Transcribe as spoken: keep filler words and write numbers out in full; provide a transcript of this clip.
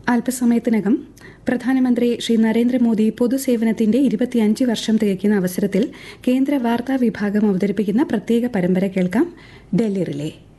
അല്പസമയത്തിനകം പ്രധാനമന്ത്രി ശ്രീ നരേന്ദ്രമോദി പൊതുസേവനത്തിന്റെ ഇരുപത്തിയഞ്ച് വർഷം തികയ്ക്കുന്ന അവസരത്തിൽ കേന്ദ്ര വാർത്താ വിഭാഗം അവതരിപ്പിക്കുന്ന പ്രത്യേക പരമ്പര കേൾക്കാം. ഡൽഹി റിലേ.